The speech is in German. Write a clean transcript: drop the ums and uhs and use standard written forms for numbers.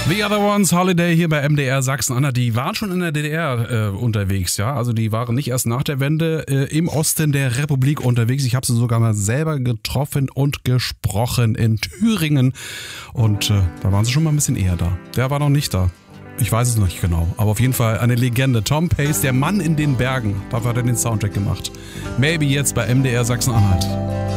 The Other Ones, Holiday hier bei MDR Sachsen-Anhalt. Die waren schon in der DDR unterwegs, ja. Also die waren nicht erst nach der Wende im Osten der Republik unterwegs. Ich habe sie sogar mal selber getroffen und gesprochen in Thüringen. Und da waren sie schon mal ein bisschen eher da. Der war noch nicht da. Ich weiß es noch nicht genau, aber auf jeden Fall eine Legende. Tom Pace, der Mann in den Bergen. Dafür hat er den Soundtrack gemacht. Maybe jetzt bei MDR Sachsen-Anhalt.